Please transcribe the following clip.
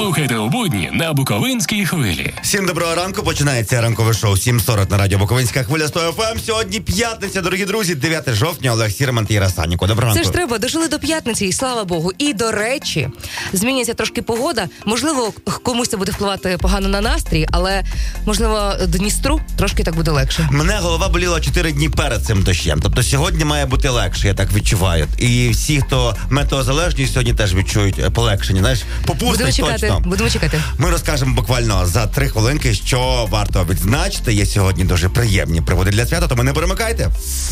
Слухайте у будні на Буковинській хвилі. Всім доброго ранку, починається ранкове шоу 7:40 на радіо Буковинська хвиля 100 FM. Сьогодні п'ятниця, дорогі друзі, 9 жовтня, Олег Сірман та Іра Саніко. Доброго ранку. Це ж треба, дожили до п'ятниці, і слава Богу. І, до речі, змінюється трошки погода. Можливо, комусь це буде впливати погано на настрій, але, можливо, Дністру трошки так буде легше. Мене голова боліла 4 дні перед цим дощем. Тобто сьогодні має бути легше, я так відчуваю. І всі, хто метеозалежні, сьогодні теж відчують полегшення. Знаєш, попустить точно. Будемо чекати. Ми розкажемо буквально за 3 хвилинки, що варто відзначити. Є сьогодні дуже приємні приводи для свята, тому не перемикайте.